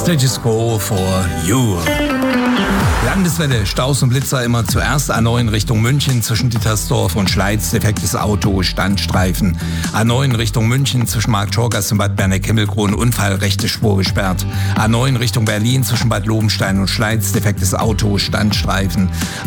Status Quo for You. Landeswelle, Staus und Blitzer immer zuerst. A9 Richtung München zwischen Dittersdorf und Schleiz, defektes Auto, Standstreifen. A9 Richtung München zwischen Marktschorgast und Bad Berneck-Himmelkron, Unfall, rechte Spur gesperrt. A9 Richtung Berlin zwischen Bad Lobenstein und Schleiz, defektes Auto, Standstreifen.